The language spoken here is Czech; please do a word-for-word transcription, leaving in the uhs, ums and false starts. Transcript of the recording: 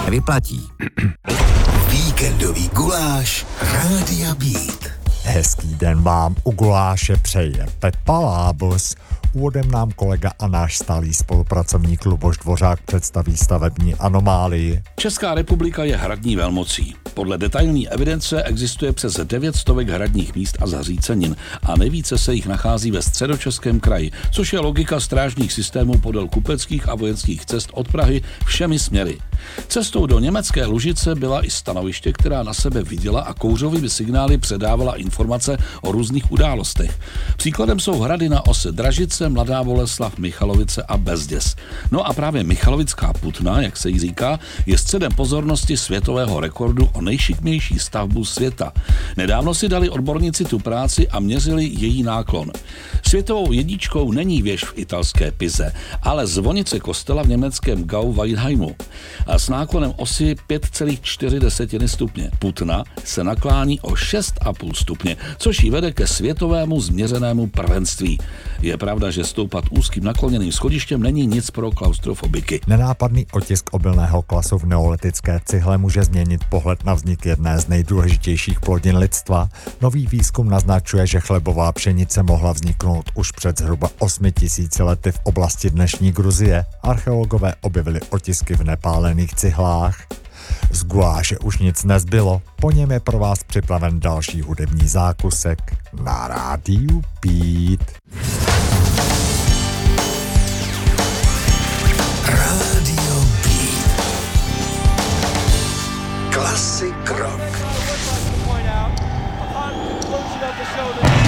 nevyplatí. Víkendový guláš Rádia Beat. Hezký den vám u guláše přeje Pepa Lábus. Úvodem nám kolega a náš stálý spolupracovník Luboš Dvořák představí stavební anomálii. Česká republika je hradní velmocí. Podle detailní evidence existuje přes devět stovek hradních míst a zařícenin a nejvíce se jich nachází ve Středočeském kraji, což je logika strážních systémů podél kupeckých a vojenských cest od Prahy všemi směry. Cestou do německé Lužice byla i stanoviště, která na sebe viděla a kouřovými signály předávala informace o různých událostech. Příkladem jsou hrady na ose Dražice, Mladá Boleslav, Michalovice a Bezděz. No a právě Michalovická Putna, jak se jí říká, je středem pozornosti světového rekordu o nejšikmější stavbu světa. Nedávno si dali odborníci tu práci a měřili její náklon. Světovou jedničkou není věž v italské Pize, ale zvonice kostela v německém Gau Weidheimu. A s náklonem osy pět celá čtyři stupně. Putna se naklání o šest celá pět stupně, což ji vede ke světovému změřenému prvenství. Je pravda, že stoupat úzkým nakloněným schodištěm není nic pro klaustrofobiky. Nenápadný otisk obilného klasu v neolitické cihle může změnit pohled na vznik jedné z nejdůležitějších plodin lidstva. Nový výzkum naznačuje, že chlebová pšenice mohla vzniknout už před zhruba osmi tisíci lety v oblasti dnešní Gruzie. Archeologové objevili otisky v nepálených cihlách. Z guláše už nic nezbylo, po něm je pro vás připraven další hudební zákusek na rádiu Beat.